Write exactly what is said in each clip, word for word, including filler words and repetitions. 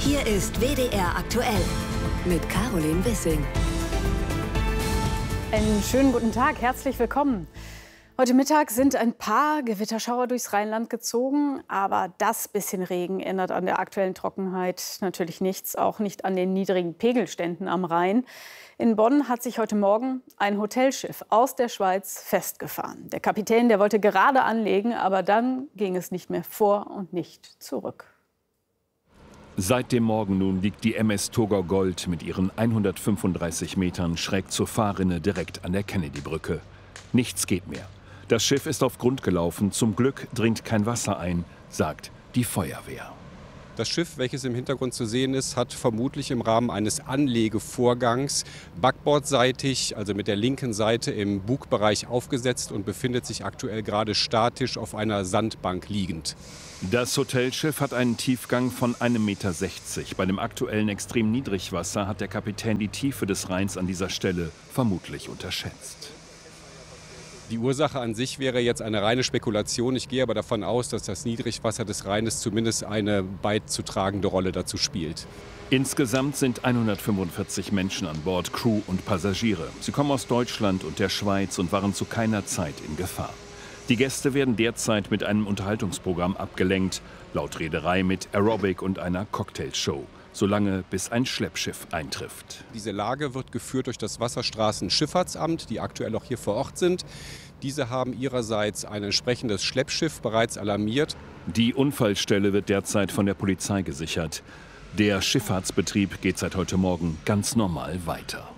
Hier ist W D R aktuell mit Caroline Wissing. Einen schönen guten Tag, herzlich willkommen. Heute Mittag sind ein paar Gewitterschauer durchs Rheinland gezogen, aber das bisschen Regen ändert an der aktuellen Trockenheit natürlich nichts, auch nicht an den niedrigen Pegelständen am Rhein. In Bonn hat sich heute Morgen ein Hotelschiff aus der Schweiz festgefahren. Der Kapitän, der wollte gerade anlegen, aber dann ging es nicht mehr vor und nicht zurück. Seit dem Morgen nun liegt die M S Thurgau Gold mit ihren hundertfünfunddreißig Metern schräg zur Fahrrinne direkt an der Kennedy-Brücke. Nichts geht mehr. Das Schiff ist auf Grund gelaufen. Zum Glück dringt kein Wasser ein, sagt die Feuerwehr. Das Schiff, welches im Hintergrund zu sehen ist, hat vermutlich im Rahmen eines Anlegevorgangs backbordseitig, also mit der linken Seite im Bugbereich aufgesetzt und befindet sich aktuell gerade statisch auf einer Sandbank liegend. Das Hotelschiff hat einen Tiefgang von einem Meter sechzig. Bei dem aktuellen Extremniedrigwasser hat der Kapitän die Tiefe des Rheins an dieser Stelle vermutlich unterschätzt. Die Ursache an sich wäre jetzt eine reine Spekulation. Ich gehe aber davon aus, dass das Niedrigwasser des Rheines zumindest eine beizutragende Rolle dazu spielt. Insgesamt sind hundertfünfundvierzig Menschen an Bord, Crew und Passagiere. Sie kommen aus Deutschland und der Schweiz und waren zu keiner Zeit in Gefahr. Die Gäste werden derzeit mit einem Unterhaltungsprogramm abgelenkt, laut Reederei mit Aerobic und einer Cocktailshow, solange bis ein Schleppschiff eintrifft. Diese Lage wird geführt durch das Wasserstraßenschifffahrtsamt, die aktuell auch hier vor Ort sind. Diese haben ihrerseits ein entsprechendes Schleppschiff bereits alarmiert. Die Unfallstelle wird derzeit von der Polizei gesichert. Der Schifffahrtsbetrieb geht seit heute Morgen ganz normal weiter.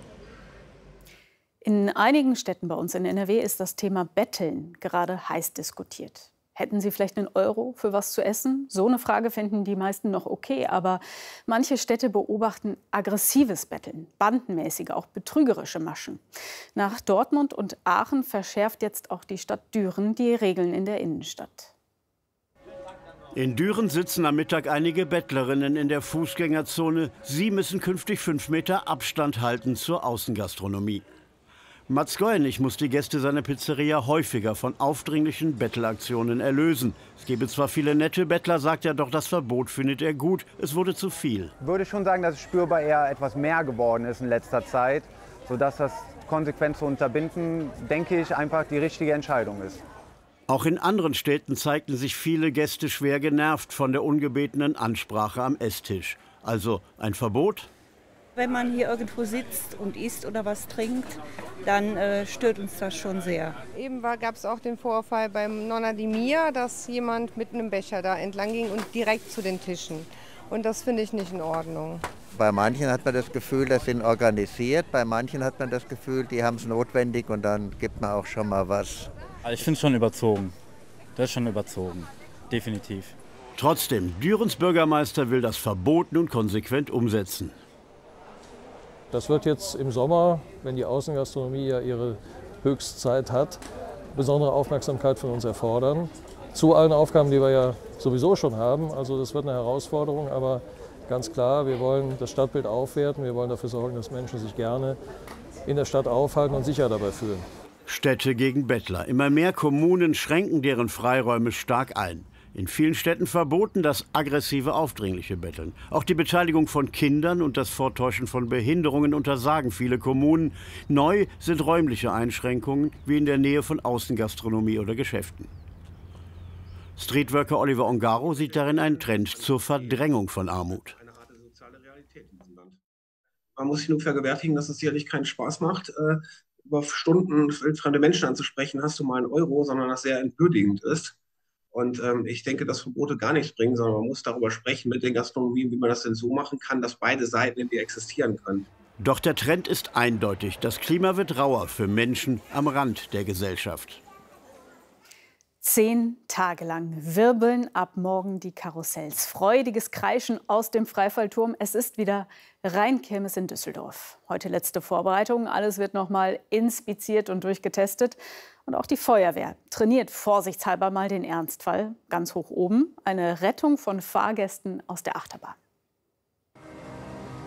In einigen Städten bei uns in N R W ist das Thema Betteln gerade heiß diskutiert. Hätten Sie vielleicht einen Euro für was zu essen? So eine Frage finden die meisten noch okay. Aber manche Städte beobachten aggressives Betteln, bandenmäßige, auch betrügerische Maschen. Nach Dortmund und Aachen verschärft jetzt auch die Stadt Düren die Regeln in der Innenstadt. In Düren sitzen am Mittag einige Bettlerinnen in der Fußgängerzone. Sie müssen künftig fünf Meter Abstand halten zur Außengastronomie. Mats Goenig muss die Gäste seiner Pizzeria häufiger von aufdringlichen Bettelaktionen erlösen. Es gebe zwar viele nette Bettler, sagt er, doch das Verbot findet er gut. Es wurde zu viel. Ich würde schon sagen, dass es spürbar eher etwas mehr geworden ist in letzter Zeit, sodass das konsequent zu unterbinden, denke ich, einfach die richtige Entscheidung ist. Auch in anderen Städten zeigten sich viele Gäste schwer genervt von der ungebetenen Ansprache am Esstisch. Also ein Verbot? Wenn man hier irgendwo sitzt und isst oder was trinkt, dann äh, stört uns das schon sehr. Eben gab es auch den Vorfall beim Nonna di Mia, dass jemand mit einem Becher da entlang ging und direkt zu den Tischen. Und das finde ich nicht in Ordnung. Bei manchen hat man das Gefühl, das sind organisiert. Bei manchen hat man das Gefühl, die haben es notwendig und dann gibt man auch schon mal was. Also ich finde es schon überzogen. Das ist schon überzogen. Definitiv. Trotzdem, Dürens Bürgermeister will das Verbot nun konsequent umsetzen. Das wird jetzt im Sommer, wenn die Außengastronomie ja ihre Höchstzeit hat, besondere Aufmerksamkeit von uns erfordern. Zu allen Aufgaben, die wir ja sowieso schon haben. Also das wird eine Herausforderung, aber ganz klar, wir wollen das Stadtbild aufwerten. Wir wollen dafür sorgen, dass Menschen sich gerne in der Stadt aufhalten und sicher dabei fühlen. Städte gegen Bettler. Immer mehr Kommunen schränken deren Freiräume stark ein. In vielen Städten verboten das aggressive, aufdringliche Betteln. Auch die Beteiligung von Kindern und das Vortäuschen von Behinderungen untersagen viele Kommunen. Neu sind räumliche Einschränkungen, wie in der Nähe von Außengastronomie oder Geschäften. Streetworker Oliver Ongaro sieht darin einen Trend zur Verdrängung von Armut. Eine harte soziale Realität in diesem Land. Man muss sich nur vergewärtigen, dass es sicherlich keinen Spaß macht, über Stunden fremde Menschen anzusprechen, hast du mal einen Euro, sondern das sehr entwürdigend ist. Und ähm, ich denke, dass Verbote gar nichts bringen, sondern man muss darüber sprechen mit den Gastronomien, wie man das denn so machen kann, dass beide Seiten irgendwie existieren können. Doch der Trend ist eindeutig. Das Klima wird rauer für Menschen am Rand der Gesellschaft. Zehn Tage lang wirbeln ab morgen die Karussells. Freudiges Kreischen aus dem Freifallturm. Es ist wieder Rheinkirmes in Düsseldorf. Heute letzte Vorbereitung. Alles wird noch mal inspiziert und durchgetestet. Und auch die Feuerwehr trainiert vorsichtshalber mal den Ernstfall. Ganz hoch oben eine Rettung von Fahrgästen aus der Achterbahn.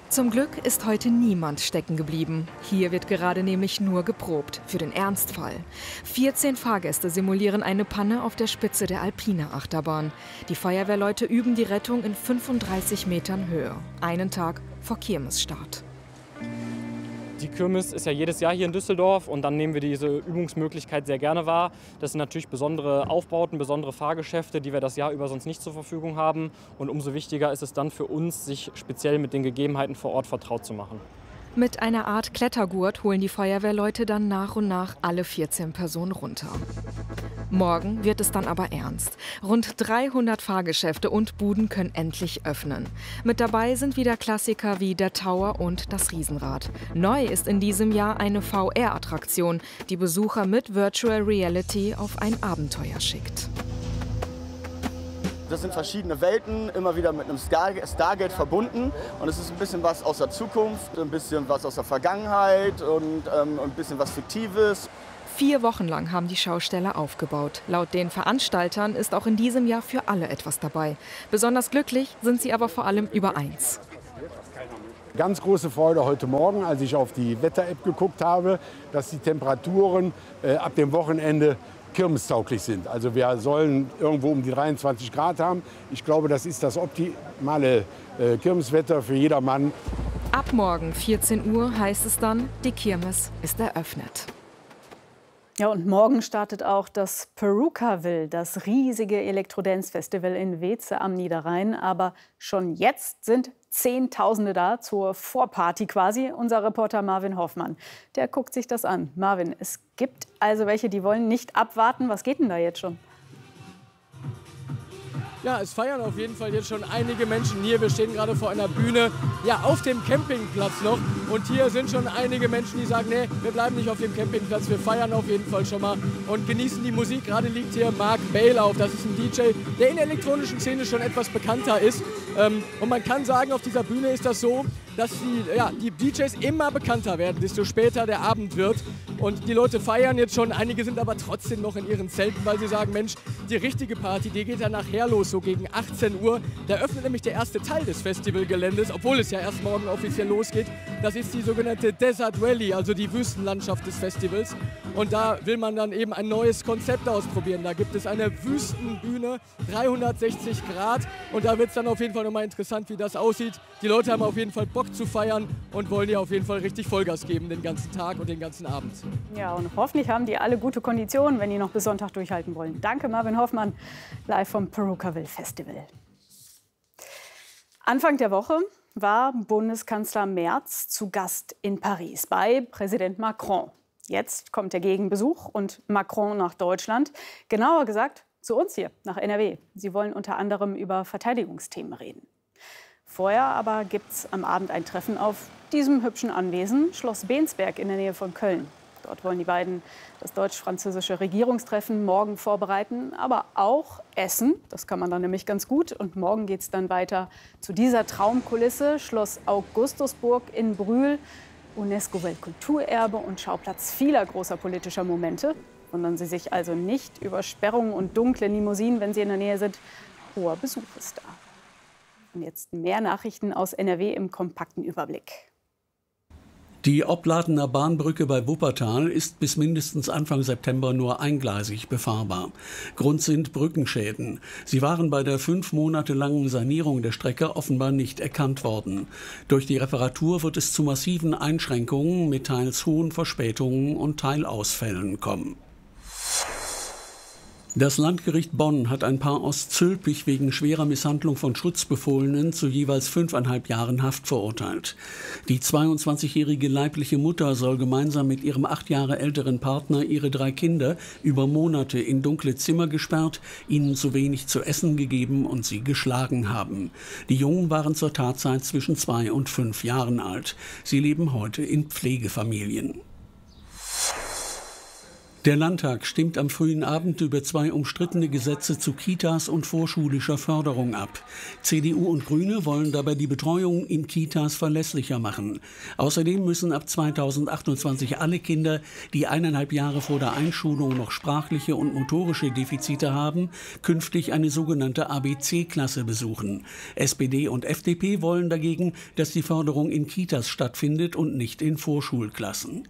Zum Glück ist heute niemand stecken geblieben. Hier wird gerade nämlich nur geprobt, für den Ernstfall. vierzehn Fahrgäste simulieren eine Panne auf der Spitze der Alpina-Achterbahn. Die Feuerwehrleute üben die Rettung in fünfunddreißig Metern Höhe, einen Tag vor Kirmesstart. Die Kirmes ist ja jedes Jahr hier in Düsseldorf und dann nehmen wir diese Übungsmöglichkeit sehr gerne wahr. Das sind natürlich besondere Aufbauten, besondere Fahrgeschäfte, die wir das Jahr über sonst nicht zur Verfügung haben. Und umso wichtiger ist es dann für uns, sich speziell mit den Gegebenheiten vor Ort vertraut zu machen. Mit einer Art Klettergurt holen die Feuerwehrleute dann nach und nach alle vierzehn Personen runter. Morgen wird es dann aber ernst. Rund dreihundert Fahrgeschäfte und Buden können endlich öffnen. Mit dabei sind wieder Klassiker wie der Tower und das Riesenrad. Neu ist in diesem Jahr eine V R-Attraktion, die Besucher mit Virtual Reality auf ein Abenteuer schickt. Das sind verschiedene Welten, immer wieder mit einem Stargate verbunden. Und es ist ein bisschen was aus der Zukunft, ein bisschen was aus der Vergangenheit und ähm, ein bisschen was Fiktives. Vier Wochen lang haben die Schausteller aufgebaut. Laut den Veranstaltern ist auch in diesem Jahr für alle etwas dabei. Besonders glücklich sind sie aber vor allem über eins. Ganz große Freude heute Morgen, als ich auf die Wetter-App geguckt habe, dass die Temperaturen äh, ab dem Wochenende kirmestauglich sind. Also wir sollen irgendwo um die dreiundzwanzig Grad haben. Ich glaube, das ist das optimale äh, Kirmeswetter für jedermann. Ab morgen vierzehn Uhr heißt es dann, die Kirmes ist eröffnet. Ja, und morgen startet auch das Perukaville, das riesige Elektrodance-Festival in Weeze am Niederrhein. Aber schon jetzt sind Zehntausende da zur Vorparty quasi. Unser Reporter Marvin Hoffmann, der guckt sich das an. Marvin, es gibt also welche, die wollen nicht abwarten. Was geht denn da jetzt schon? Ja, es feiern auf jeden Fall jetzt schon einige Menschen hier. Wir stehen gerade vor einer Bühne, ja, auf dem Campingplatz noch. Und hier sind schon einige Menschen, die sagen, nee, wir bleiben nicht auf dem Campingplatz, wir feiern auf jeden Fall schon mal und genießen die Musik. Gerade liegt hier Mark Bale auf, das ist ein D J, der in der elektronischen Szene schon etwas bekannter ist. Und man kann sagen, auf dieser Bühne ist das so, dass die, ja, die D Js immer bekannter werden, desto später der Abend wird. Und die Leute feiern jetzt schon, einige sind aber trotzdem noch in ihren Zelten, weil sie sagen, Mensch, die richtige Party, die geht dann nachher los, so gegen achtzehn Uhr. Da öffnet nämlich der erste Teil des Festivalgeländes, obwohl es ja erst morgen offiziell losgeht. Das ist die sogenannte Desert Valley, also die Wüstenlandschaft des Festivals. Und da will man dann eben ein neues Konzept ausprobieren. Da gibt es eine Wüstenbühne, dreihundertsechzig Grad. Und da wird es dann auf jeden Fall nochmal interessant, wie das aussieht. Die Leute haben auf jeden Fall Bock zu feiern und wollen hier auf jeden Fall richtig Vollgas geben den ganzen Tag und den ganzen Abend. Ja, und hoffentlich haben die alle gute Konditionen, wenn die noch bis Sonntag durchhalten wollen. Danke, Marvin Hoffmann, live vom Perukaville Festival. Anfang der Woche war Bundeskanzler Merz zu Gast in Paris bei Präsident Macron. Jetzt kommt der Gegenbesuch und Macron nach Deutschland. Genauer gesagt zu uns hier, nach N R W. Sie wollen unter anderem über Verteidigungsthemen reden. Vorher aber gibt es am Abend ein Treffen auf diesem hübschen Anwesen, Schloss Bensberg in der Nähe von Köln. Dort wollen die beiden das deutsch-französische Regierungstreffen morgen vorbereiten, aber auch essen. Das kann man dann nämlich ganz gut. Und morgen geht es dann weiter zu dieser Traumkulisse, Schloss Augustusburg in Brühl, UNESCO-Weltkulturerbe und Schauplatz vieler großer politischer Momente. Wundern Sie sich also nicht über Sperrungen und dunkle Limousinen, wenn Sie in der Nähe sind. Hoher Besuch ist da. Und jetzt mehr Nachrichten aus N R W im kompakten Überblick. Die Opladener Bahnbrücke bei Wuppertal ist bis mindestens Anfang September nur eingleisig befahrbar. Grund sind Brückenschäden. Sie waren bei der fünf Monate langen Sanierung der Strecke offenbar nicht erkannt worden. Durch die Reparatur wird es zu massiven Einschränkungen mit teils hohen Verspätungen und Teilausfällen kommen. Das Landgericht Bonn hat ein Paar aus Zülpich wegen schwerer Misshandlung von Schutzbefohlenen zu jeweils fünfeinhalb Jahren Haft verurteilt. Die zweiundzwanzigjährige leibliche Mutter soll gemeinsam mit ihrem acht Jahre älteren Partner ihre drei Kinder über Monate in dunkle Zimmer gesperrt, ihnen zu wenig zu essen gegeben und sie geschlagen haben. Die Jungen waren zur Tatzeit zwischen zwei und fünf Jahren alt. Sie leben heute in Pflegefamilien. Der Landtag stimmt am frühen Abend über zwei umstrittene Gesetze zu Kitas und vorschulischer Förderung ab. C D U und Grüne wollen dabei die Betreuung in Kitas verlässlicher machen. Außerdem müssen ab zweitausendachtundzwanzig alle Kinder, die eineinhalb Jahre vor der Einschulung noch sprachliche und motorische Defizite haben, künftig eine sogenannte A B C-Klasse besuchen. S P D und F D P wollen dagegen, dass die Förderung in Kitas stattfindet und nicht in Vorschulklassen.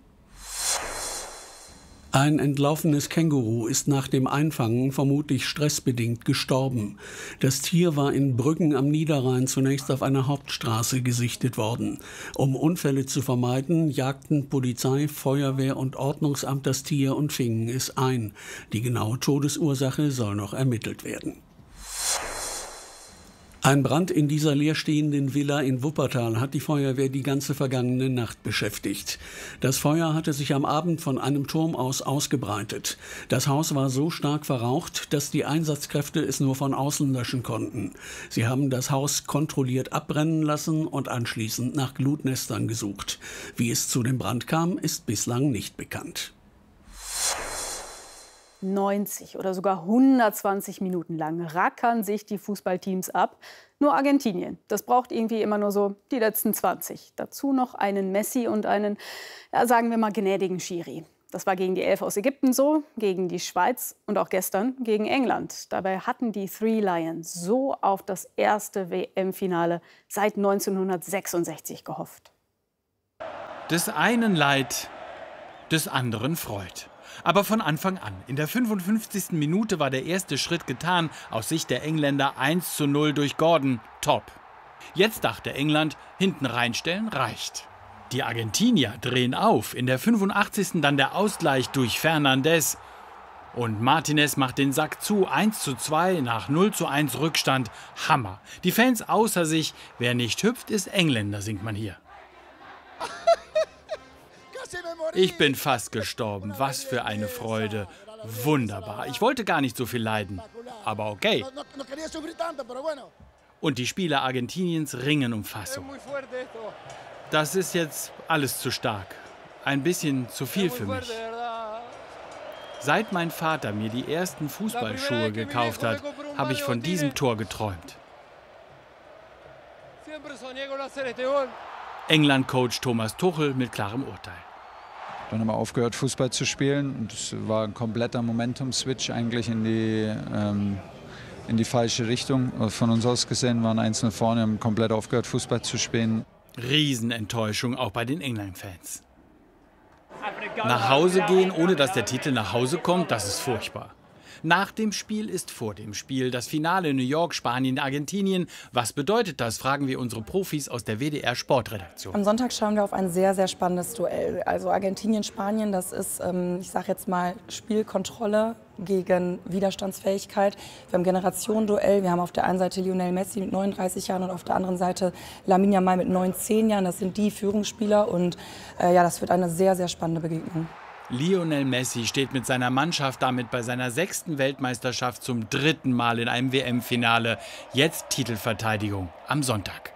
Ein entlaufenes Känguru ist nach dem Einfangen vermutlich stressbedingt gestorben. Das Tier war in Brüggen am Niederrhein zunächst auf einer Hauptstraße gesichtet worden. Um Unfälle zu vermeiden, jagten Polizei, Feuerwehr und Ordnungsamt das Tier und fingen es ein. Die genaue Todesursache soll noch ermittelt werden. Ein Brand in dieser leerstehenden Villa in Wuppertal hat die Feuerwehr die ganze vergangene Nacht beschäftigt. Das Feuer hatte sich am Abend von einem Turm aus ausgebreitet. Das Haus war so stark verraucht, dass die Einsatzkräfte es nur von außen löschen konnten. Sie haben das Haus kontrolliert abbrennen lassen und anschließend nach Glutnestern gesucht. Wie es zu dem Brand kam, ist bislang nicht bekannt. neunzig oder sogar hundertzwanzig Minuten lang rackern sich die Fußballteams ab. Nur Argentinien, das braucht irgendwie immer nur so die letzten zwanzig. Dazu noch einen Messi und einen, ja, sagen wir mal, gnädigen Schiri. Das war gegen die Elf aus Ägypten so, gegen die Schweiz und auch gestern gegen England. Dabei hatten die Three Lions so auf das erste W M-Finale seit neunzehnhundertsechsundsechzig gehofft. Des einen Leid, des anderen Freud. Aber von Anfang an. In der fünfundfünfzigsten Minute war der erste Schritt getan. Aus Sicht der Engländer eins zu null durch Gordon. Top. Jetzt dachte England, hinten reinstellen reicht. Die Argentinier drehen auf. In der fünfundachtzigsten dann der Ausgleich durch Fernandes. Und Martinez macht den Sack zu. eins zu zwei nach null zu eins Rückstand. Hammer. Die Fans außer sich. Wer nicht hüpft, ist Engländer, singt man hier. Ich bin fast gestorben. Was für eine Freude. Wunderbar. Ich wollte gar nicht so viel leiden. Aber okay. Und die Spieler Argentiniens ringen um Fassung. Das ist jetzt alles zu stark. Ein bisschen zu viel für mich. Seit mein Vater mir die ersten Fußballschuhe gekauft hat, habe ich von diesem Tor geträumt. England-Coach Thomas Tuchel mit klarem Urteil. Dann haben wir aufgehört, Fußball zu spielen. Und es war ein kompletter Momentum-Switch eigentlich in die, ähm, in die falsche Richtung. Von uns aus gesehen waren eins null vorne, haben komplett aufgehört, Fußball zu spielen. Riesenenttäuschung auch bei den England-Fans. Nach Hause gehen, ohne dass der Titel nach Hause kommt, das ist furchtbar. Nach dem Spiel ist vor dem Spiel. Das Finale New York, Spanien, Argentinien. Was bedeutet das, fragen wir unsere Profis aus der W D R-Sportredaktion. Am Sonntag schauen wir auf ein sehr, sehr spannendes Duell. Also Argentinien, Spanien, das ist, ähm, ich sage jetzt mal, Spielkontrolle gegen Widerstandsfähigkeit. Wir haben Generationenduell. Wir haben auf der einen Seite Lionel Messi mit neununddreißig Jahren und auf der anderen Seite Lamine Yamal mit neunzehn Jahren. Das sind die Führungsspieler und äh, ja, das wird eine sehr, sehr spannende Begegnung. Lionel Messi steht mit seiner Mannschaft damit bei seiner sechsten Weltmeisterschaft zum dritten Mal in einem W M-Finale. Jetzt Titelverteidigung am Sonntag.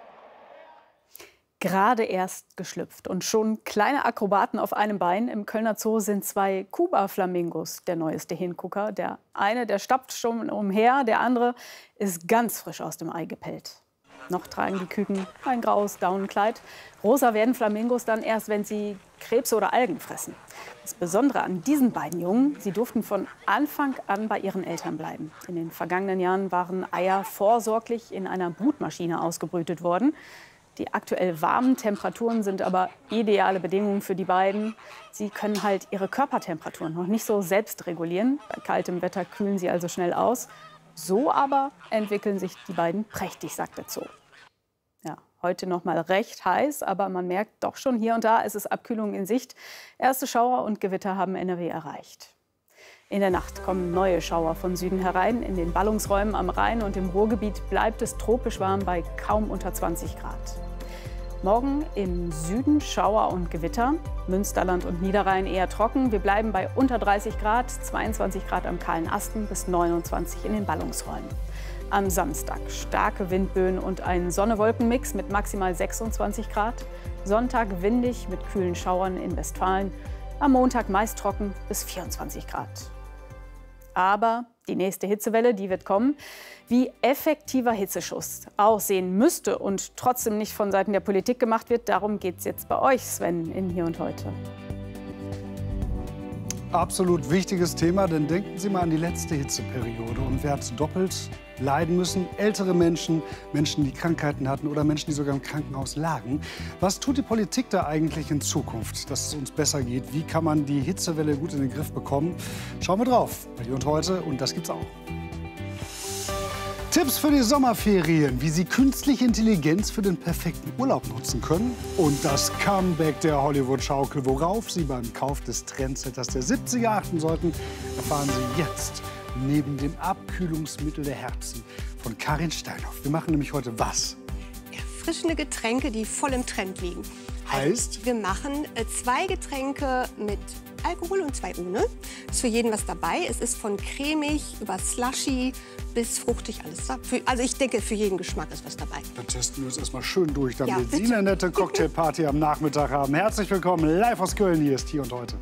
Gerade erst geschlüpft und schon kleine Akrobaten auf einem Bein. Im Kölner Zoo sind zwei Kuba-Flamingos der neueste Hingucker. Der eine, der stapft schon umher, der andere ist ganz frisch aus dem Ei gepellt. Noch tragen die Küken ein graues Daunenkleid. Rosa werden Flamingos dann erst, wenn sie Krebse oder Algen fressen. Das Besondere an diesen beiden Jungen, sie durften von Anfang an bei ihren Eltern bleiben. In den vergangenen Jahren waren Eier vorsorglich in einer Brutmaschine ausgebrütet worden. Die aktuell warmen Temperaturen sind aber ideale Bedingungen für die beiden. Sie können halt ihre Körpertemperatur noch nicht so selbst regulieren. Bei kaltem Wetter kühlen sie also schnell aus. So aber entwickeln sich die beiden prächtig, sagt der Zoo. Ja, heute noch mal recht heiß, aber man merkt doch schon hier und da, es ist Abkühlung in Sicht. Erste Schauer und Gewitter haben N R W erreicht. In der Nacht kommen neue Schauer von Süden herein. In den Ballungsräumen am Rhein und im Ruhrgebiet bleibt es tropisch warm bei kaum unter zwanzig Grad. Morgen im Süden Schauer und Gewitter, Münsterland und Niederrhein eher trocken. Wir bleiben bei unter dreißig Grad, zweiundzwanzig Grad am kahlen Asten bis neunundzwanzig in den Ballungsräumen. Am Samstag starke Windböen und ein Sonne-Wolken-Mix mit maximal sechsundzwanzig Grad. Sonntag windig mit kühlen Schauern in Westfalen. Am Montag meist trocken bis vierundzwanzig Grad. Aber die nächste Hitzewelle, die wird kommen. Wie effektiver Hitzeschutz aussehen müsste und trotzdem nicht von Seiten der Politik gemacht wird, darum geht es jetzt bei euch, Sven, in Hier und Heute. Absolut wichtiges Thema, denn denken Sie mal an die letzte Hitzeperiode. Und wer hat doppelt leiden müssen? Ältere Menschen, Menschen, die Krankheiten hatten oder Menschen, die sogar im Krankenhaus lagen. Was tut die Politik da eigentlich in Zukunft, dass es uns besser geht? Wie kann man die Hitzewelle gut in den Griff bekommen? Schauen wir drauf bei Hier und Heute, und das gibt's auch. Tipps für die Sommerferien, wie Sie künstliche Intelligenz für den perfekten Urlaub nutzen können. Und das Comeback der Hollywood-Schaukel, worauf Sie beim Kauf des Trendsetters der siebziger achten sollten, erfahren Sie jetzt neben dem Abkühlungsmittel der Herzen von Karin Steinhoff. Wir machen nämlich heute was? Erfrischende Getränke, die voll im Trend liegen. Heißt? Also, wir machen äh, zwei Getränke mit Alkohol und zwei ohne. Ist für jeden was dabei. Es ist von cremig über slushy bis fruchtig alles da. Für, also ich denke, für jeden Geschmack ist was dabei. Dann testen wir uns erstmal schön durch, damit Ja, Sie bitte. eine nette Cocktailparty am Nachmittag haben. Herzlich willkommen, live aus Köln, hier ist Hier und Heute.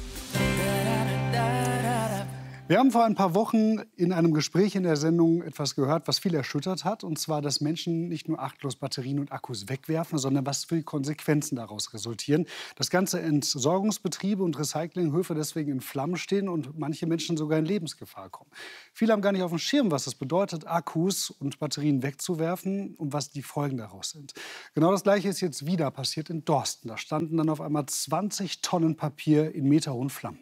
Wir haben vor ein paar Wochen in einem Gespräch in der Sendung etwas gehört, was viel erschüttert hat. Und zwar, dass Menschen nicht nur achtlos Batterien und Akkus wegwerfen, sondern was für Konsequenzen daraus resultieren. Dass ganze Entsorgungsbetriebe und Recyclinghöfe deswegen in Flammen stehen und manche Menschen sogar in Lebensgefahr kommen. Viele haben gar nicht auf dem Schirm, was es bedeutet, Akkus und Batterien wegzuwerfen und was die Folgen daraus sind. Genau das Gleiche ist jetzt wieder passiert in Dorsten. Da standen dann auf einmal zwanzig Tonnen Papier in meterhohen Flammen.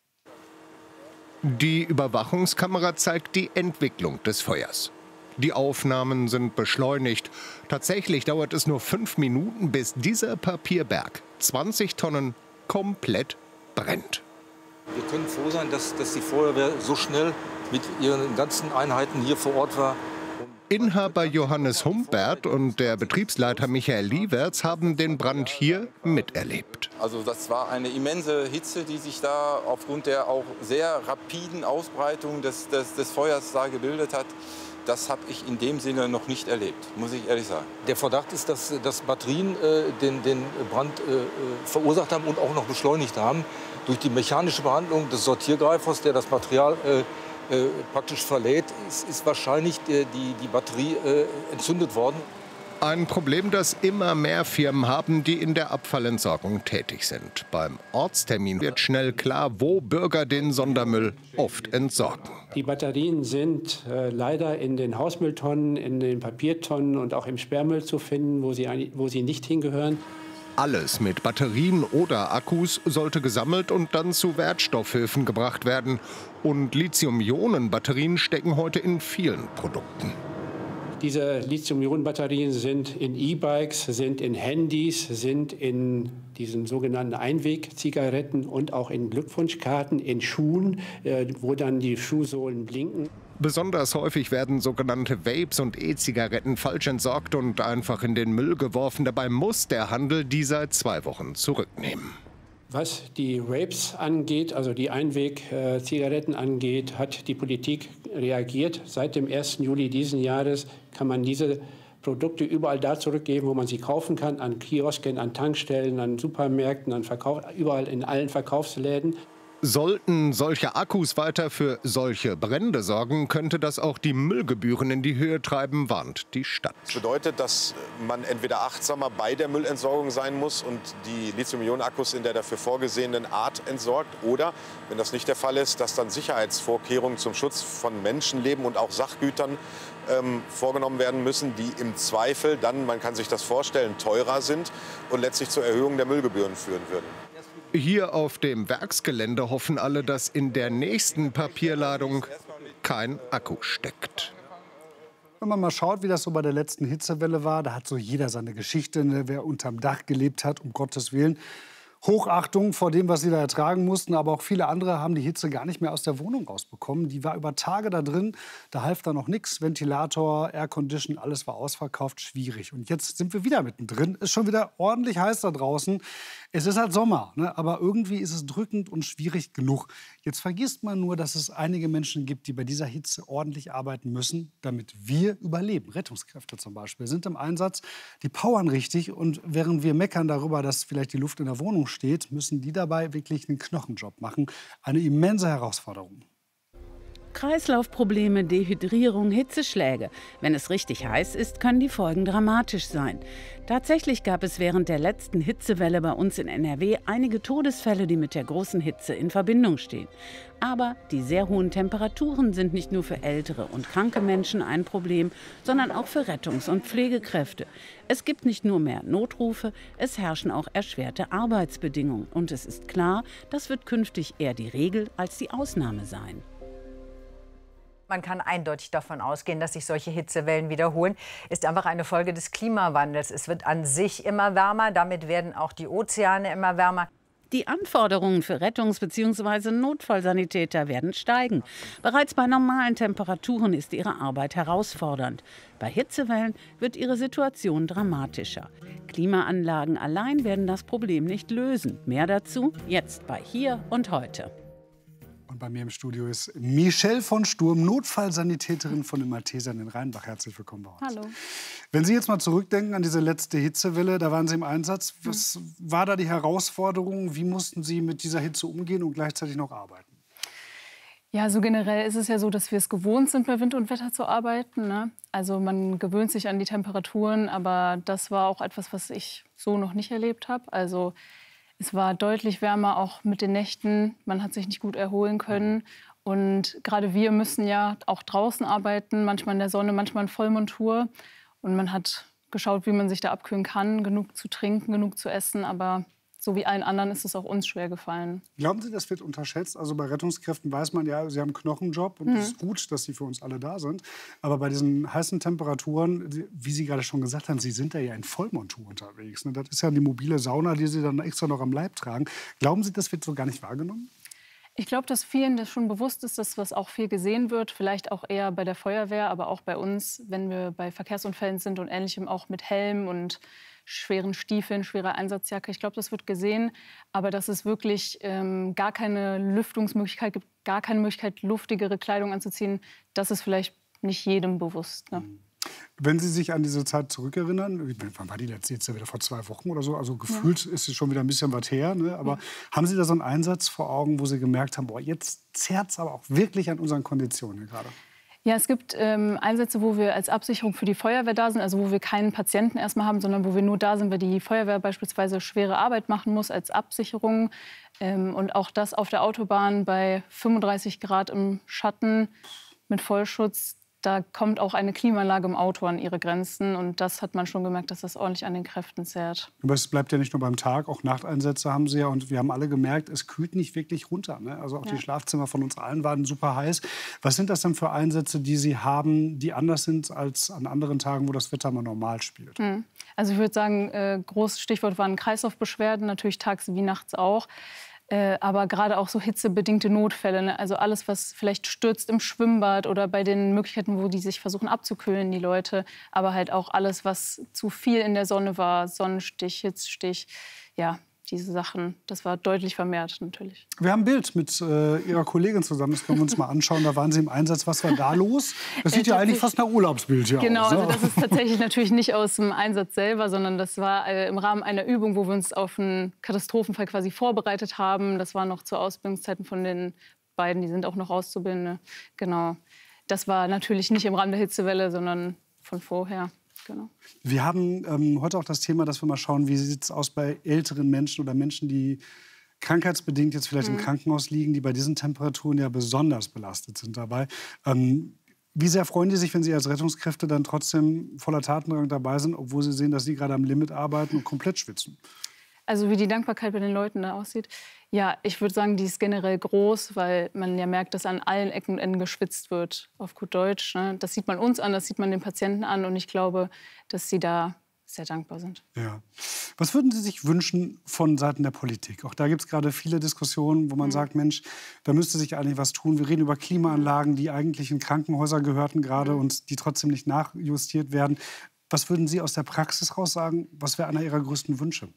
Die Überwachungskamera zeigt die Entwicklung des Feuers. Die Aufnahmen sind beschleunigt. Tatsächlich dauert es nur fünf Minuten, bis dieser Papierberg, zwanzig Tonnen, komplett brennt. Wir können froh sein, dass, dass die Feuerwehr so schnell mit ihren ganzen Einheiten hier vor Ort war. Inhaber Johannes Humbert und der Betriebsleiter Michael Liewerts haben den Brand hier miterlebt. Also das war eine immense Hitze, die sich da aufgrund der auch sehr rapiden Ausbreitung des, des, des Feuers da gebildet hat. Das habe ich in dem Sinne noch nicht erlebt, muss ich ehrlich sagen. Der Verdacht ist, dass, dass Batterien äh, den, den Brand äh, verursacht haben und auch noch beschleunigt haben. Durch die mechanische Behandlung des Sortiergreifers, der das Material äh, äh, praktisch verlädt, ist, ist wahrscheinlich äh, die, die Batterie äh, entzündet worden. Ein Problem, das immer mehr Firmen haben, die in der Abfallentsorgung tätig sind. Beim Ortstermin wird schnell klar, wo Bürger den Sondermüll oft entsorgen. Die Batterien sind äh, leider in den Hausmülltonnen, in den Papiertonnen und auch im Sperrmüll zu finden, wo sie, wo sie nicht hingehören. Alles mit Batterien oder Akkus sollte gesammelt und dann zu Wertstoffhöfen gebracht werden. Und Lithium-Ionen-Batterien stecken heute in vielen Produkten. Diese Lithium-Ionen-Batterien sind in E-Bikes, sind in Handys, sind in diesen sogenannten Einweg-Zigaretten und auch in Glückwunschkarten, in Schuhen, äh, wo dann die Schuhsohlen blinken. Besonders häufig werden sogenannte Vapes und E-Zigaretten falsch entsorgt und einfach in den Müll geworfen. Dabei muss der Handel die seit zwei Wochen zurücknehmen. Was die Vapes angeht, also die Einweg-Zigaretten angeht, hat die Politik reagiert. Seit dem ersten Juli diesen Jahres kann man diese Produkte überall da zurückgeben, wo man sie kaufen kann, an Kiosken, an Tankstellen, an Supermärkten, an Verkauf, überall in allen Verkaufsläden. Sollten solche Akkus weiter für solche Brände sorgen, könnte das auch die Müllgebühren in die Höhe treiben, warnt die Stadt. Das bedeutet, dass man entweder achtsamer bei der Müllentsorgung sein muss und die Lithium-Ionen-Akkus in der dafür vorgesehenen Art entsorgt. Oder, wenn das nicht der Fall ist, dass dann Sicherheitsvorkehrungen zum Schutz von Menschenleben und auch Sachgütern ähm, vorgenommen werden müssen, die im Zweifel dann, man kann sich das vorstellen, teurer sind und letztlich zur Erhöhung der Müllgebühren führen würden. Hier auf dem Werksgelände hoffen alle, dass in der nächsten Papierladung kein Akku steckt. Wenn man mal schaut, wie das so bei der letzten Hitzewelle war, da hat so jeder seine Geschichte, ne? Wer unterm Dach gelebt hat, um Gottes Willen. Hochachtung vor dem, was sie da ertragen mussten. Aber auch viele andere haben die Hitze gar nicht mehr aus der Wohnung rausbekommen. Die war über Tage da drin, da half da noch nichts. Ventilator, Aircondition, alles war ausverkauft, schwierig. Und jetzt sind wir wieder mittendrin. Ist schon wieder ordentlich heiß da draußen. Es ist halt Sommer, ne? Aber irgendwie ist es drückend und schwierig genug. Jetzt vergisst man nur, dass es einige Menschen gibt, die bei dieser Hitze ordentlich arbeiten müssen, damit wir überleben. Rettungskräfte zum Beispiel sind im Einsatz, die powern richtig. Und während wir meckern darüber, dass vielleicht die Luft in der Wohnung steht, müssen die dabei wirklich einen Knochenjob machen. Eine immense Herausforderung. Kreislaufprobleme, Dehydrierung, Hitzeschläge. Wenn es richtig heiß ist, können die Folgen dramatisch sein. Tatsächlich gab es während der letzten Hitzewelle bei uns in N R W einige Todesfälle, die mit der großen Hitze in Verbindung stehen. Aber die sehr hohen Temperaturen sind nicht nur für ältere und kranke Menschen ein Problem, sondern auch für Rettungs- und Pflegekräfte. Es gibt nicht nur mehr Notrufe, es herrschen auch erschwerte Arbeitsbedingungen. Und es ist klar, das wird künftig eher die Regel als die Ausnahme sein. Man kann eindeutig davon ausgehen, dass sich solche Hitzewellen wiederholen. Ist einfach eine Folge des Klimawandels. Es wird an sich immer wärmer, damit werden auch die Ozeane immer wärmer. Die Anforderungen für Rettungs- bzw. Notfallsanitäter werden steigen. Bereits bei normalen Temperaturen ist ihre Arbeit herausfordernd. Bei Hitzewellen wird ihre Situation dramatischer. Klimaanlagen allein werden das Problem nicht lösen. Mehr dazu jetzt bei Hier und Heute. Und bei mir im Studio ist Michelle von Sturm, Notfallsanitäterin von den Maltesern in Rheinbach. Herzlich willkommen bei uns. Hallo. Wenn Sie jetzt mal zurückdenken an diese letzte Hitzewelle, da waren Sie im Einsatz. Was war da die Herausforderung? Wie mussten Sie mit dieser Hitze umgehen und gleichzeitig noch arbeiten? Ja, so generell ist es ja so, dass wir es gewohnt sind, bei Wind und Wetter zu arbeiten, ne? Also man gewöhnt sich an die Temperaturen, aber das war auch etwas, was ich so noch nicht erlebt habe. Also es war deutlich wärmer, auch mit den Nächten. Man hat sich nicht gut erholen können. Und gerade wir müssen ja auch draußen arbeiten, manchmal in der Sonne, manchmal in Vollmontur. Und man hat geschaut, wie man sich da abkühlen kann, genug zu trinken, genug zu essen. Aber so wie allen anderen ist es auch uns schwer gefallen. Glauben Sie, das wird unterschätzt? Also bei Rettungskräften weiß man ja, sie haben einen Knochenjob und es mhm. ist gut, dass sie für uns alle da sind. Aber bei diesen heißen Temperaturen, wie Sie gerade schon gesagt haben, Sie sind da ja in Vollmontur unterwegs. Ne? Das ist ja die mobile Sauna, die Sie dann extra noch am Leib tragen. Glauben Sie, das wird so gar nicht wahrgenommen? Ich glaube, dass vielen das schon bewusst ist, dass was auch viel gesehen wird. Vielleicht auch eher bei der Feuerwehr, aber auch bei uns, wenn wir bei Verkehrsunfällen sind und Ähnlichem, auch mit Helm und schweren Stiefeln, schwerer Einsatzjacke. Ich glaube, das wird gesehen. Aber dass es wirklich ähm, gar keine Lüftungsmöglichkeit gibt, gar keine Möglichkeit, luftigere Kleidung anzuziehen, das ist vielleicht nicht jedem bewusst. Ne? Wenn Sie sich an diese Zeit zurückerinnern, wann war die letzte jetzt ja wieder vor zwei Wochen oder so, also gefühlt ja. ist es schon wieder ein bisschen was her, ne? Aber ja. haben Sie da so einen Einsatz vor Augen, wo Sie gemerkt haben, boah, jetzt zerrt es aber auch wirklich an unseren Konditionen gerade? Ja, es gibt ähm, Einsätze, wo wir als Absicherung für die Feuerwehr da sind, also wo wir keinen Patienten erstmal haben, sondern wo wir nur da sind, weil die Feuerwehr beispielsweise schwere Arbeit machen muss als Absicherung. Ähm, und auch das auf der Autobahn bei fünfunddreißig Grad im Schatten mit Vollschutz. Da kommt auch eine Klimaanlage im Auto an ihre Grenzen. Und das hat man schon gemerkt, dass das ordentlich an den Kräften zerrt. Aber es bleibt ja nicht nur beim Tag, auch Nachteinsätze haben Sie ja. Und wir haben alle gemerkt, es kühlt nicht wirklich runter. Ne? Also auch ja. die Schlafzimmer von uns allen waren super heiß. Was sind das denn für Einsätze, die Sie haben, die anders sind als an anderen Tagen, wo das Wetter mal normal spielt? Mhm. Also ich würde sagen, äh, großes Stichwort waren Kreislaufbeschwerden, natürlich tags wie nachts auch. Äh, aber gerade auch so hitzebedingte Notfälle, ne? Also alles, was vielleicht stürzt im Schwimmbad oder bei den Möglichkeiten, wo die sich versuchen abzukühlen, die Leute. Aber halt auch alles, was zu viel in der Sonne war, Sonnenstich, Hitzstich, ja, diese Sachen, das war deutlich vermehrt natürlich. Wir haben ein Bild mit äh, Ihrer Kollegin zusammen, das können wir uns mal anschauen. Da waren Sie im Einsatz. Was war da los? Das sieht äh, ja eigentlich fast nach Urlaubsbild hier genau, aus. Genau, also das ist tatsächlich natürlich nicht aus dem Einsatz selber, sondern das war äh, im Rahmen einer Übung, wo wir uns auf einen Katastrophenfall quasi vorbereitet haben. Das war noch zu Ausbildungszeiten von den beiden, die sind auch noch Auszubildende. Genau. Das war natürlich nicht im Rahmen der Hitzewelle, sondern von vorher. Genau. Wir haben ähm, heute auch das Thema, dass wir mal schauen, wie sieht es aus bei älteren Menschen oder Menschen, die krankheitsbedingt jetzt vielleicht mhm. im Krankenhaus liegen, die bei diesen Temperaturen ja besonders belastet sind dabei. Ähm, wie sehr freuen die sich, wenn Sie als Rettungskräfte dann trotzdem voller Tatendrang dabei sind, obwohl Sie sehen, dass Sie gerade am Limit arbeiten und komplett schwitzen? Also wie die Dankbarkeit bei den Leuten da aussieht? Ja, ich würde sagen, die ist generell groß, weil man ja merkt, dass an allen Ecken und Enden geschwitzt wird, auf gut Deutsch. Ne? Das sieht man uns an, das sieht man den Patienten an und ich glaube, dass sie da sehr dankbar sind. Ja. Was würden Sie sich wünschen von Seiten der Politik? Auch da gibt es gerade viele Diskussionen, wo man mhm. sagt, Mensch, da müsste sich eigentlich was tun. Wir reden über Klimaanlagen, die eigentlich in Krankenhäuser gehörten gerade mhm. und die trotzdem nicht nachjustiert werden. Was würden Sie aus der Praxis raus sagen? Was wäre einer Ihrer größten Wünsche?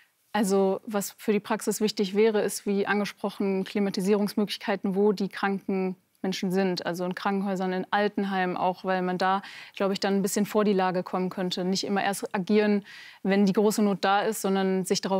Also was für die Praxis wichtig wäre, ist, wie angesprochen, Klimatisierungsmöglichkeiten, wo die kranken Menschen sind. Also in Krankenhäusern, in Altenheimen auch, weil man da, glaube ich, dann ein bisschen vor die Lage kommen könnte. Nicht immer erst agieren, wenn die große Not da ist, sondern sich darauf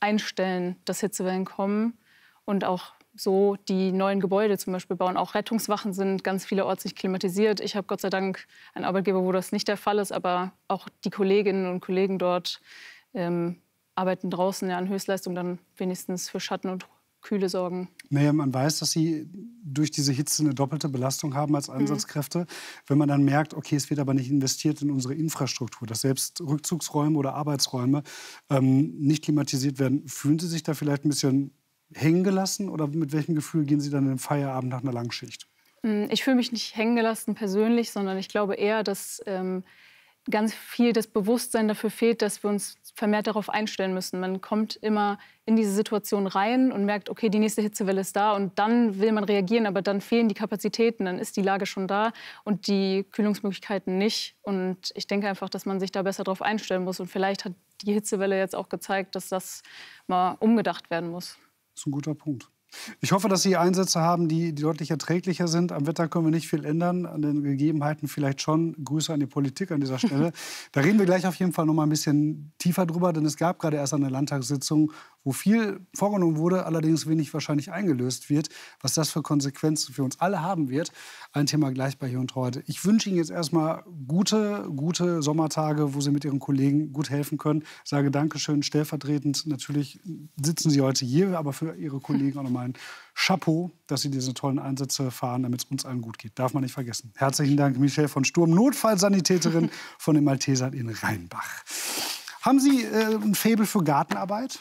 einstellen, dass Hitzewellen kommen und auch so die neuen Gebäude zum Beispiel bauen. Auch Rettungswachen sind ganz vielerorts nicht klimatisiert. Ich habe Gott sei Dank einen Arbeitgeber, wo das nicht der Fall ist, aber auch die Kolleginnen und Kollegen dort ähm, arbeiten draußen ja an Höchstleistung, dann wenigstens für Schatten und Kühle sorgen. Naja, man weiß, dass Sie durch diese Hitze eine doppelte Belastung haben als Einsatzkräfte. Mhm. Wenn man dann merkt, okay, es wird aber nicht investiert in unsere Infrastruktur, dass selbst Rückzugsräume oder Arbeitsräume ähm, nicht klimatisiert werden, fühlen Sie sich da vielleicht ein bisschen hängen gelassen? Oder mit welchem Gefühl gehen Sie dann in den Feierabend nach einer Langschicht? Ich fühle mich nicht hängen gelassen persönlich, sondern ich glaube eher, dass ähm, ganz viel das Bewusstsein dafür fehlt, dass wir uns vermehrt darauf einstellen müssen. Man kommt immer in diese Situation rein und merkt, okay, die nächste Hitzewelle ist da und dann will man reagieren, aber dann fehlen die Kapazitäten, dann ist die Lage schon da und die Kühlungsmöglichkeiten nicht. Und ich denke einfach, dass man sich da besser darauf einstellen muss und vielleicht hat die Hitzewelle jetzt auch gezeigt, dass das mal umgedacht werden muss. Das ist ein guter Punkt. Ich hoffe, dass Sie Einsätze haben, die, die deutlich erträglicher sind. Am Wetter können wir nicht viel ändern, an den Gegebenheiten vielleicht schon. Grüße an die Politik an dieser Stelle. Da reden wir gleich auf jeden Fall noch mal ein bisschen tiefer drüber, denn es gab gerade erst eine Landtagssitzung, wo viel vorgenommen wurde, allerdings wenig wahrscheinlich eingelöst wird. Was das für Konsequenzen für uns alle haben wird, ein Thema gleich bei Hier und Heute. Ich wünsche Ihnen jetzt erstmal gute, gute Sommertage, wo Sie mit Ihren Kollegen gut helfen können. Ich sage Dankeschön stellvertretend. Natürlich sitzen Sie heute hier, aber für Ihre Kollegen auch nochmal ein Chapeau, dass Sie diese tollen Einsätze fahren, damit es uns allen gut geht. Darf man nicht vergessen. Herzlichen Dank, Michelle von Sturm, Notfallsanitäterin von den Maltesern in Rheinbach. Haben Sie äh, ein Faible für Gartenarbeit?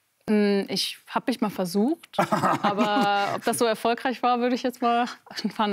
Ich habe mich mal versucht, aber ob das so erfolgreich war, würde ich jetzt mal